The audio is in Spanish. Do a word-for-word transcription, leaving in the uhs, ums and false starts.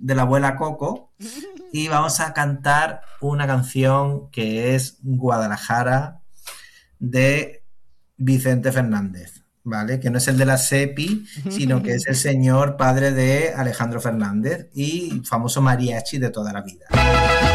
de la abuela Coco y vamos a cantar una canción que es Guadalajara de Vicente Fernández, ¿vale? Que no es el de la SEPI, sino que es el señor padre de Alejandro Fernández y famoso mariachi de toda la vida.